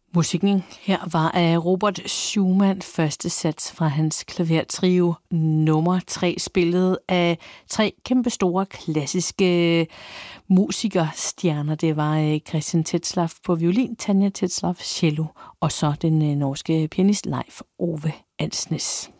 Musikken her var af Robert Schumann, første sats fra hans klavertrio nummer 3, spillet af 3 kæmpestore klassiske musikerstjerner. Det var Christian Tetzlaff på violin, Tanja Tetzlaff cello og så den norske pianist Leif Ove Andsnes.